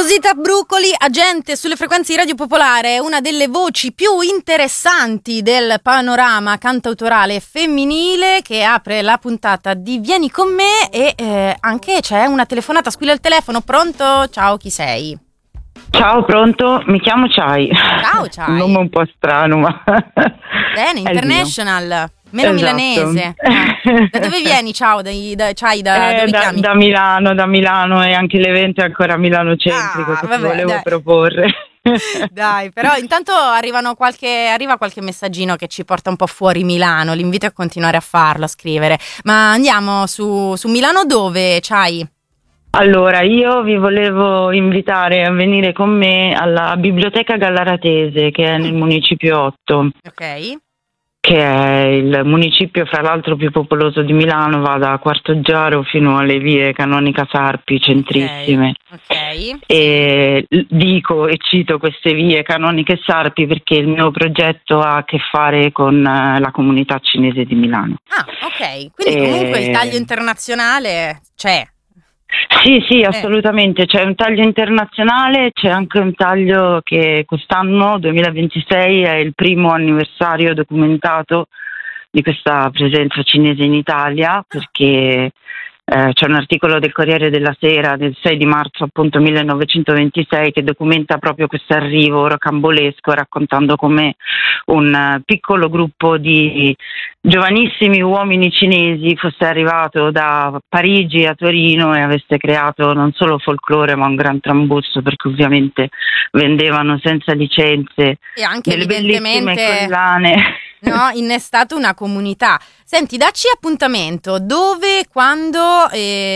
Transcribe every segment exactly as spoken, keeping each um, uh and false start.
Rosita Bruccoli, agente sulle frequenze di Radio Popolare, una delle voci più interessanti del panorama cantautorale femminile, che apre la puntata di Vieni con me e eh, anche c'è una telefonata, squilla il telefono. Pronto? Ciao, chi sei? Ciao, pronto? Mi chiamo Chai. Ciao, Chai. Un nome un po' strano, ma... Bene, international. Meno esatto. Milanese. Eh. Da dove vieni? Ciao, da, da, Chai, da, eh, dove da, chiami? da Milano, da Milano, e anche l'evento è ancora milanocentrico, Ah, che vabbè, ti volevo dai. proporre. Dai, però intanto arrivano qualche, arriva qualche messaggino che ci porta un po' fuori Milano. L'invito è a continuare a farlo, a scrivere. Ma andiamo su, su Milano dove, Chai? Allora, io vi volevo invitare a venire con me alla Biblioteca Gallaratese, che è nel Municipio otto. Ok. Che è il municipio fra l'altro più popoloso di Milano, va da Quartoggiaro fino alle vie Canonica Sarpi, centrissime. Ok. E dico e cito queste vie Canoniche Sarpi perché il mio progetto ha a che fare con la comunità cinese di Milano. Ah, ok. Quindi comunque e... il taglio internazionale c'è. Sì, sì, assolutamente, c'è un taglio internazionale, c'è anche un taglio che quest'anno, duemilaventisei, è il primo anniversario documentato di questa presenza cinese in Italia, perché eh, c'è un articolo del Corriere della Sera del sei di marzo appunto millenovecentoventisei che documenta proprio questo arrivo rocambolesco, raccontando come un uh, piccolo gruppo di giovanissimi uomini cinesi fosse arrivato da Parigi a Torino e avesse creato non solo folklore ma un gran trambusto, perché ovviamente vendevano senza licenze E anche delle bellissime evidentemente collane. No, innestato una comunità. Senti, dacci appuntamento, dove, quando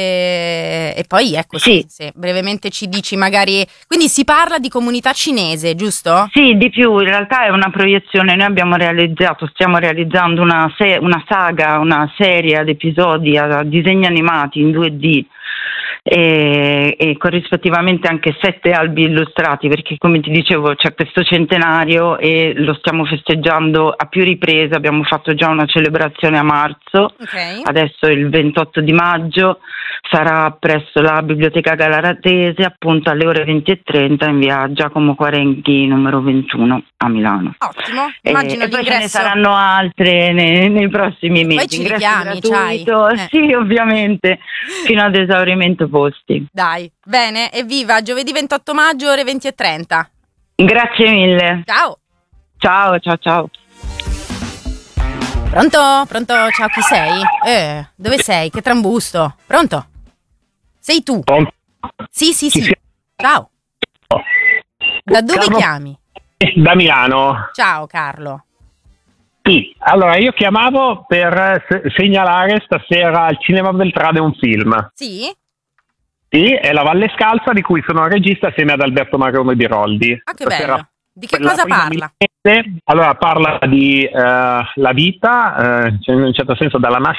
e, e poi ecco, Sì. se, se brevemente ci dici magari, quindi si parla di comunità cinese, giusto? Sì, di più, in realtà è una proiezione, noi abbiamo realizzato, stiamo realizzando una, se- una saga, una serie ad episodi a disegni animati in due D e, e corrispettivamente anche sette albi illustrati, perché come ti dicevo c'è questo centenario e lo stiamo festeggiando a più riprese, abbiamo fatto già una celebrazione a marzo, Ok. adesso il ventotto di maggio sarà presso la Biblioteca Gallaratese appunto alle ore venti e trenta in via Giacomo Quarenghi numero ventuno a Milano. Ottimo, E, immagino e poi ce ne l'ingresso. saranno altre nei, nei prossimi mesi. Poi ci Ingresso richiami, gratuito, Chai. Eh. sì, ovviamente, fino ad esaurimento posti. Dai, bene, evviva, giovedì ventotto maggio, ore venti e trenta. Grazie mille. Ciao. Ciao, ciao, ciao. Pronto? Pronto? Ciao, chi sei? Eh, dove sei? Che trambusto. Pronto? Sei tu? Pronto? Sì, sì, sì. Sì, sì. Ciao. Da dove Carlo- chiami? Da Milano. Ciao, Carlo. Sì, allora io chiamavo per se- segnalare stasera al Cinema Beltrade un film. Sì? Sì, è La Valle Scalza, di cui sono regista assieme ad Alberto Marone Biroldi. Ah, che Stasera bello. Di che per la cosa prima parla? milanese. Allora parla di eh, la vita, eh, cioè in un certo senso dalla nascita